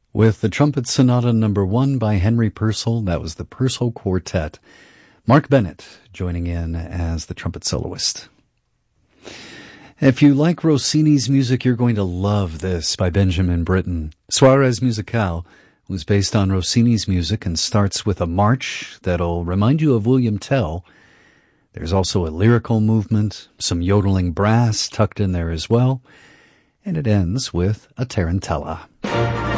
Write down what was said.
With the Trumpet Sonata No. 1 by Henry Purcell, that was the Purcell Quartet. Mark Bennett joining in as the trumpet soloist. If you like Rossini's music, you're going to love this by Benjamin Britten. Suarez Musicale was based on Rossini's music and starts with a march that'll remind you of William Tell. There's also a lyrical movement, some yodeling brass tucked in there as well, and it ends with a tarantella.